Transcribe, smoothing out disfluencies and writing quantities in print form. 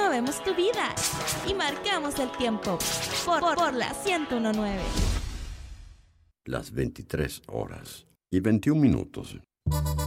movemos tu vida y marcamos el tiempo por la 101.9. Las 23 horas y 21 minutos.